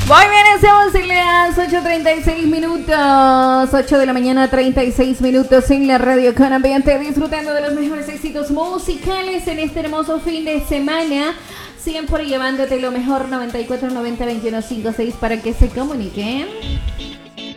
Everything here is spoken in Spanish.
Muy bien, estamos en las 8:36 minutos, 8 de la mañana, 36 minutos en la radio con ambiente, disfrutando de los mejores éxitos musicales en este hermoso fin de semana. Siempre llevándote lo mejor. 94 90 21 56 para que se comuniquen.